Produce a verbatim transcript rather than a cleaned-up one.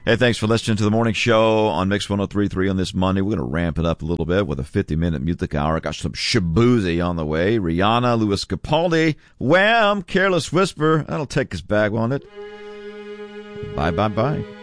Hey, thanks for listening to the morning show on Mix one oh three point three on this Monday. We're going to ramp it up a little bit with a fifty-minute music hour. Got some Shabuzi on the way. Rihanna, Louis Capaldi, Wham, Careless Whisper. That'll take us back, won't it? Bye, bye, bye.